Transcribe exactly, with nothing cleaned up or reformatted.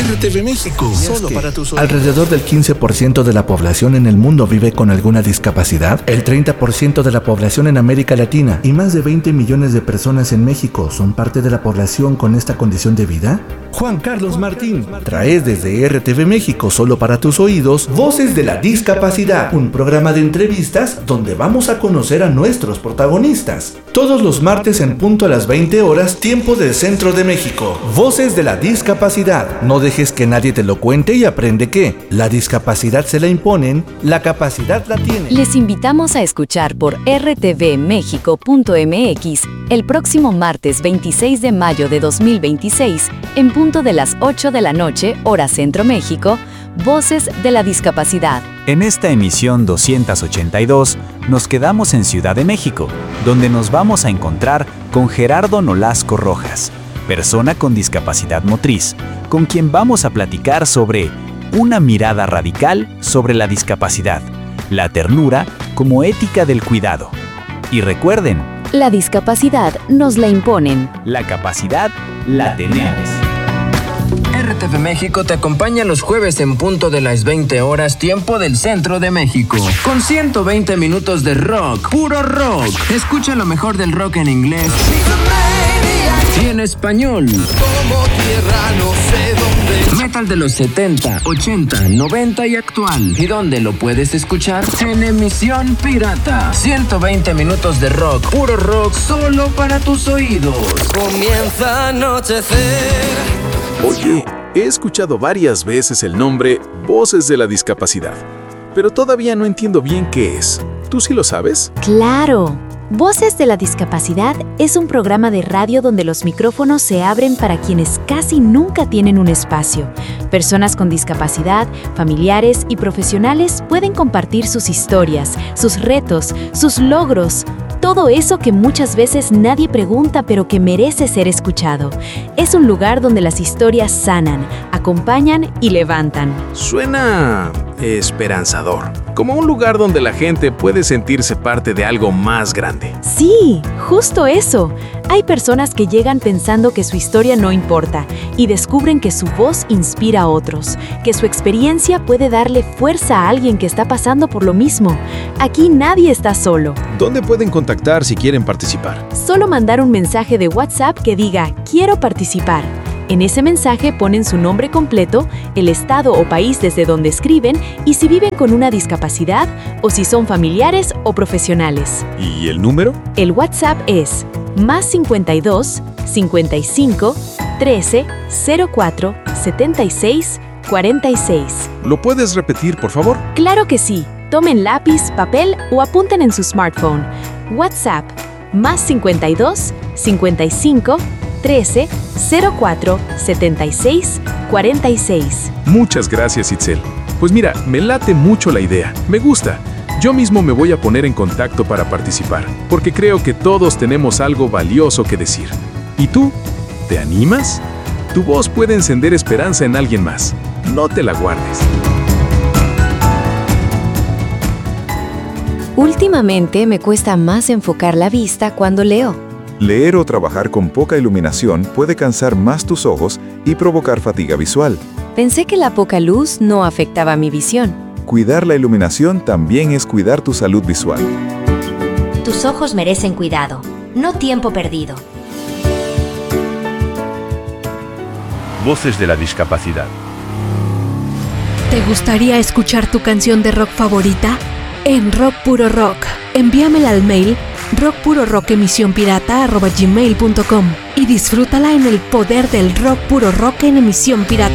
R T V México. Solo para tus oídos. Alrededor del quince por ciento de la población en el mundo vive con alguna discapacidad, el treinta por ciento de la población en América Latina y más de veinte millones de personas en México son parte de la población con esta condición de vida. Juan Carlos Martín trae desde R T V México, solo para tus oídos, Voces de la Discapacidad, un programa de entrevistas donde vamos a conocer a nuestros protagonistas. Todos los martes en punto a las veinte horas, tiempo del centro de México. Voces de la Discapacidad. No dejes que nadie te lo cuente y aprende que la discapacidad se la imponen, la capacidad la tienen. Les invitamos a escuchar por r t v mexico punto m x el próximo martes veintiséis de mayo de dos mil veintiséis, en punto de las ocho de la noche, hora Centro México, Voces de la Discapacidad. En esta emisión doscientos ochenta y dos, nos quedamos en Ciudad de México, donde nos vamos a encontrar con Gerardo Nolasco Rojas, persona con discapacidad motriz, con quien vamos a platicar sobre una mirada radical sobre la discapacidad, la ternura como ética del cuidado. Y recuerden, la discapacidad nos la imponen. La capacidad la tenemos. R T V México te acompaña los jueves en punto de las veinte horas, tiempo del centro de México, con ciento veinte minutos de rock, puro rock. Escucha lo mejor del rock en inglés y en español. Como tierra no sé dónde. Metal de los setenta, ochenta, noventa y actual. ¿Y dónde lo puedes escuchar? En emisión pirata. ciento veinte minutos de rock, puro rock, solo para tus oídos. Comienza a anochecer. Oye, he escuchado varias veces el nombre Voces de la Discapacidad, pero todavía no entiendo bien qué es. ¿Tú sí lo sabes? ¡Claro! Voces de la Discapacidad es un programa de radio donde los micrófonos se abren para quienes casi nunca tienen un espacio. Personas con discapacidad, familiares y profesionales pueden compartir sus historias, sus retos, sus logros, todo eso que muchas veces nadie pregunta pero que merece ser escuchado. Es un lugar donde las historias sanan, acompañan y levantan. Suena esperanzador, como un lugar donde la gente puede sentirse parte de algo más grande. Sí, justo eso. Hay personas que llegan pensando que su historia no importa y descubren que su voz inspira a otros, que su experiencia puede darle fuerza a alguien que está pasando por lo mismo. Aquí nadie está solo. ¿Dónde pueden contactar si quieren participar? Solo mandar un mensaje de WhatsApp que diga «Quiero participar». En ese mensaje ponen su nombre completo, el estado o país desde donde escriben y si viven con una discapacidad o si son familiares o profesionales. ¿Y el número? El WhatsApp es más cincuenta y dos, cincuenta y cinco, trece, cero cuatro, setenta y seis, cuarenta y seis. ¿Lo puedes repetir, por favor? Claro que sí. Tomen lápiz, papel o apunten en su smartphone. WhatsApp más cincuenta y dos, cincuenta y cinco, trece, cero cuatro, setenta y seis, cuarenta y seis. Muchas gracias, Itzel. Pues mira, me late mucho la idea. Me gusta. Yo mismo me voy a poner en contacto para participar, porque creo que todos tenemos algo valioso que decir. ¿Y tú? ¿Te animas? Tu voz puede encender esperanza en alguien más. No te la guardes. Últimamente me cuesta más enfocar la vista cuando leo. Leer o trabajar con poca iluminación puede cansar más tus ojos y provocar fatiga visual. Pensé que la poca luz no afectaba mi visión. Cuidar la iluminación también es cuidar tu salud visual. Tus ojos merecen cuidado, no tiempo perdido. Voces de la Discapacidad. ¿Te gustaría escuchar tu canción de rock favorita? En Rock Puro Rock, envíamela al mail rock puro rock emisión pirata arroba gmail punto com y disfrútala en el poder del rock puro rock en emisión pirata.